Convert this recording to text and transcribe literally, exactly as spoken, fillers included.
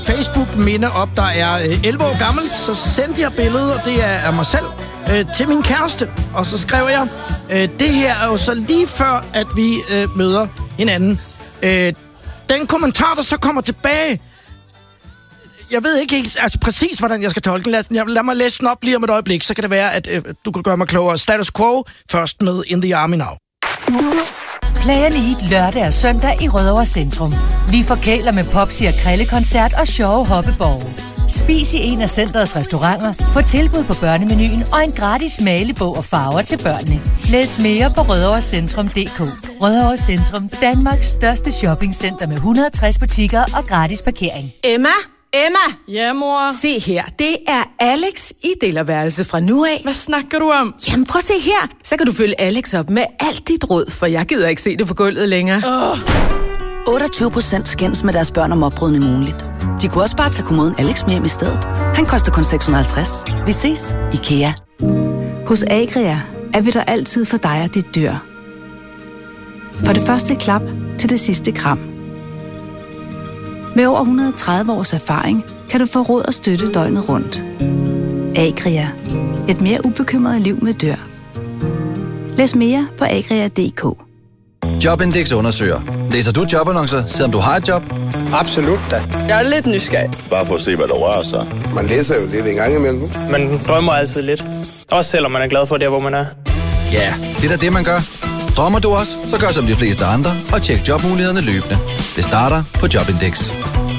Facebook-minde op, der er øh, elleve år gammelt, så sendte jeg billedet, og det er af mig selv, øh, til min kæreste. Og så skrev jeg, øh, det her er jo så lige før, at vi øh, møder hinanden. Øh, den kommentar, der så kommer tilbage, jeg ved ikke helt altså, præcis, hvordan jeg skal tolke den. Lad, jeg, lad mig læse den op lige om et øjeblik, så kan det være, at øh, du kan gøre mig klogere. Status Quo, først med In the Army Now. Play and Eat lørdag og søndag i Rødovre Centrum. Vi forkæler med popsi og krællekoncert og sjove hoppeborge. Spis i en af centrets restauranter, få tilbud på børnemenuen og en gratis malebog og farver til børnene. Læs mere på rødovre centrum punktum d k. Rødovre Centrum, Danmarks største shoppingcenter med et hundrede og tres butikker og gratis parkering. Emma? Emma! Ja, mor? Se her, det er Alex i delerværelse fra nu af. Hvad snakker du om? Jamen prøv at se her, så kan du følge Alex op med alt dit råd, for jeg gider ikke se det på gulvet længere. Oh. otteogtyve procent skændes med deres børn om opbrydning ugenligt. De kunne også bare tage kommoden Alex med hjem i stedet. Han koster kun seks hundrede og halvtreds. Vi ses, IKEA. Hos Agria er vi der altid for dig og dit dyr. For det første klap til det sidste kram. Med over et hundrede og tredive års erfaring kan du få råd og støtte døgnet rundt. Agria. Et mere ubekymret liv med dyr. Læs mere på agria punktum d k. Jobindex undersøger. Læser du jobannoncer, selvom du har et job? Absolut da. Jeg er lidt nysgerrig. Bare for at se, hvad der rører sig. Man læser jo lidt en gang imellem. Man drømmer altid lidt. Også selvom man er glad for det, hvor man er. Ja, det er da det, man gør. Drømmer du også, så gør som de fleste andre og tjek jobmulighederne løbende. Det starter på Jobindex.